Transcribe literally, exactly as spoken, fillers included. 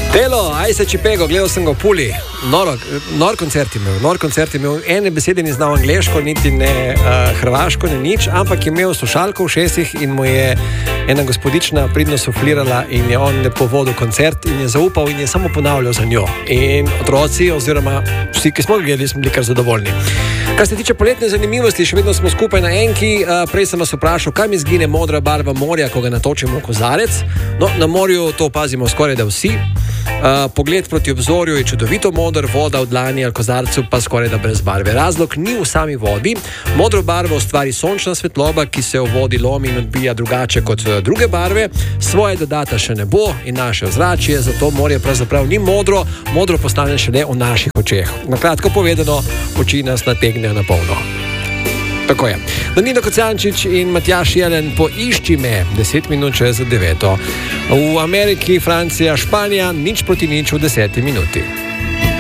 Delo, aj se čipego, gledal sem ga v Puli, noro, nor koncert imel, nor koncert imel, ene besede ni znal angleško, niti ne uh, hrvaško, ne nič, ampak je imel slušalko v šestih in mu je ena gospodična pridno suflirala in je on lepo vodil koncert in je zaupal in je samo ponavljal za njo. In otroci, oziroma vsi, ki smo ga gledali, smo bili kar zadovoljni. Kar se tiče poletne zanimivosti, še vedno smo skupaj na enki. Uh, prej sem vas vprašal, kam izgine modra barva morja, ko ga natočimo v kozarec. No, na morju to opazimo skoraj da vsi. Uh, pogled proti obzorju je čudovito moder, voda v dlani ali kozarcu pa skoraj da brez barve. Razlog ni v sami vodi. Modro barvo ustvari sončna svetloba, ki se v vodi lomi in odbija drugače kot druge barve. Svoje dodata še nebo in naše ozračje, zato morje pravzaprav ni modro, modro postane šele v naših očeh. Na kratko povedano, oči nas nategnejo na polno. Tako je. Danilo Kocančič in Matjaž Jelen, Poišči me, deset minut čez deveto. V Ameriki, Francija, Španija, nič proti nič v deseti minuti.